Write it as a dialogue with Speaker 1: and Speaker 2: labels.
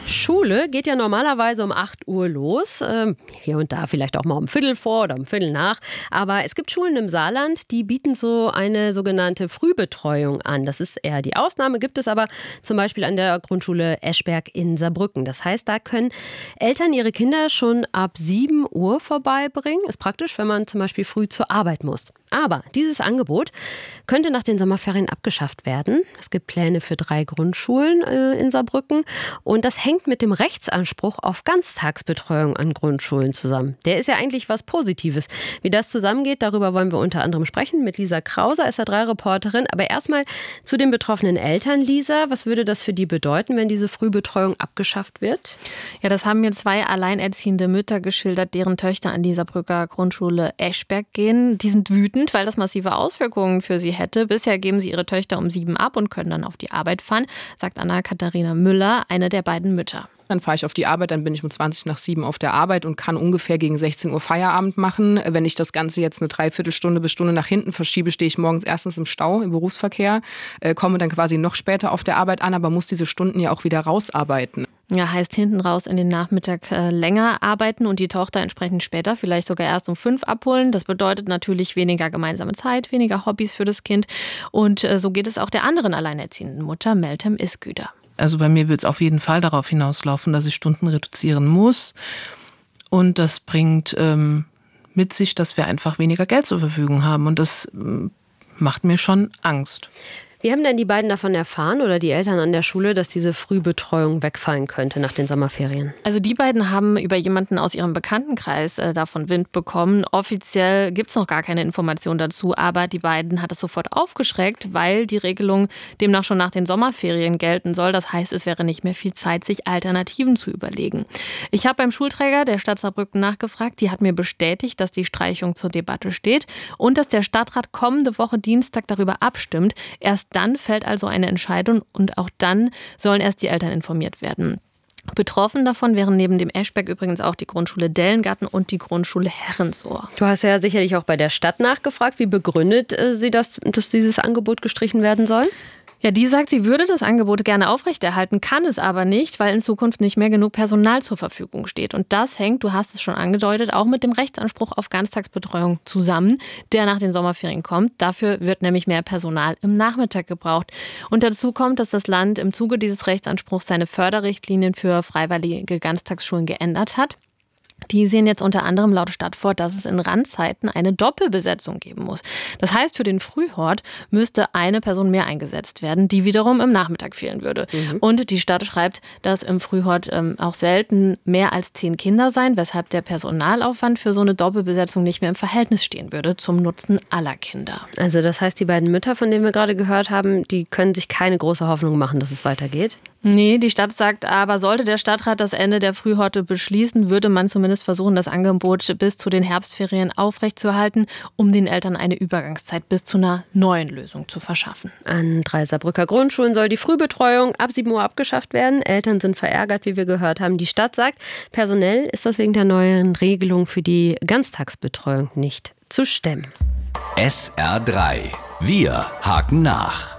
Speaker 1: Schule geht ja normalerweise um 8 Uhr los. Hier und da vielleicht auch mal um Viertel vor oder um Viertel nach. Aber es gibt Schulen im Saarland, die bieten so eine sogenannte Frühbetreuung an. Das ist eher die Ausnahme, gibt es aber zum Beispiel an der Grundschule Eschberg in Saarbrücken. Das heißt, da können Eltern ihre Kinder schon ab 7 Uhr vorbeibringen. Ist praktisch, wenn man zum Beispiel früh zur Arbeit muss. Aber dieses Angebot könnte nach den Sommerferien abgeschafft werden. Es gibt Pläne für 3 Grundschulen in Saarbrücken. Und das hängt mit dem Rechtsanspruch auf Ganztagsbetreuung an Grundschulen zusammen. Der ist ja eigentlich was Positives. Wie das zusammengeht, darüber wollen wir unter anderem sprechen mit Lisa Krauser, SR3-Reporterin. Aber erstmal zu den betroffenen Eltern. Lisa, was würde das für die bedeuten, wenn diese Frühbetreuung abgeschafft wird?
Speaker 2: Ja, das haben mir 2 alleinerziehende Mütter geschildert, deren Töchter an die Saarbrücker Grundschule Eschberg gehen. Die sind wütend, weil das massive Auswirkungen für sie hätte. Bisher geben sie ihre Töchter um 7 ab und können dann auf die Arbeit fahren, sagt Anna-Katharina Müller, eine der beiden Mütter.
Speaker 3: Dann fahre ich auf die Arbeit, dann bin ich um 20 nach 7 auf der Arbeit und kann ungefähr gegen 16 Uhr Feierabend machen. Wenn ich das Ganze jetzt eine Dreiviertelstunde bis Stunde nach hinten verschiebe, stehe ich morgens erstens im Stau, im Berufsverkehr, komme dann quasi noch später auf der Arbeit an, aber muss diese Stunden ja auch wieder rausarbeiten.
Speaker 2: Ja, heißt hinten raus in den Nachmittag länger arbeiten und die Tochter entsprechend später, vielleicht sogar erst um 5 abholen. Das bedeutet natürlich weniger gemeinsame Zeit, weniger Hobbys für das Kind. Und so geht es auch der anderen alleinerziehenden Mutter, Meltem Isküder.
Speaker 4: Also bei mir wird es auf jeden Fall darauf hinauslaufen, dass ich Stunden reduzieren muss. Und das bringt mit sich, dass wir einfach weniger Geld zur Verfügung haben. Und das macht mir schon Angst.
Speaker 1: Wie haben denn die beiden davon erfahren oder die Eltern an der Schule, dass diese Frühbetreuung wegfallen könnte nach den Sommerferien?
Speaker 2: Also die beiden haben über jemanden aus ihrem Bekanntenkreis davon Wind bekommen. Offiziell gibt es noch gar keine Information dazu, aber die beiden hat es sofort aufgeschreckt, weil die Regelung demnach schon nach den Sommerferien gelten soll. Das heißt, es wäre nicht mehr viel Zeit, sich Alternativen zu überlegen. Ich habe beim Schulträger der Stadt Saarbrücken nachgefragt. Die hat mir bestätigt, dass die Streichung zur Debatte steht und dass der Stadtrat kommende Woche Dienstag darüber abstimmt. Erst dann fällt also eine Entscheidung und auch dann sollen erst die Eltern informiert werden. Betroffen davon wären neben dem Eschberg übrigens auch die Grundschule Dellengarten und die Grundschule Herrensohr.
Speaker 1: Du hast ja sicherlich auch bei der Stadt nachgefragt. Wie begründet sie das, dass dieses Angebot gestrichen werden soll?
Speaker 2: Ja, die sagt, sie würde das Angebot gerne aufrechterhalten, kann es aber nicht, weil in Zukunft nicht mehr genug Personal zur Verfügung steht. Und das hängt, du hast es schon angedeutet, auch mit dem Rechtsanspruch auf Ganztagsbetreuung zusammen, der nach den Sommerferien kommt. Dafür wird nämlich mehr Personal im Nachmittag gebraucht. Und dazu kommt, dass das Land im Zuge dieses Rechtsanspruchs seine Förderrichtlinien für freiwillige Ganztagsschulen geändert hat. Die sehen jetzt unter anderem laut Stadt vor, dass es in Randzeiten eine Doppelbesetzung geben muss. Das heißt, für den Frühhort müsste eine Person mehr eingesetzt werden, die wiederum im Nachmittag fehlen würde. Und die Stadt schreibt, dass im Frühhort auch selten mehr als 10 Kinder seien, weshalb der Personalaufwand für so eine Doppelbesetzung nicht mehr im Verhältnis stehen würde zum Nutzen aller Kinder.
Speaker 1: Also das heißt, die beiden Mütter, von denen wir gerade gehört haben, die können sich keine große Hoffnung machen, dass es weitergeht?
Speaker 2: Nee, die Stadt sagt aber, sollte der Stadtrat das Ende der Frühhorte beschließen, würde man zumindest versuchen, das Angebot bis zu den Herbstferien aufrechtzuerhalten, um den Eltern eine Übergangszeit bis zu einer neuen Lösung zu verschaffen.
Speaker 1: An 3 Saarbrücker Grundschulen soll die Frühbetreuung ab 7 Uhr abgeschafft werden. Eltern sind verärgert, wie wir gehört haben. Die Stadt sagt, personell ist das wegen der neuen Regelung für die Ganztagsbetreuung nicht zu stemmen.
Speaker 5: SR3. Wir haken nach.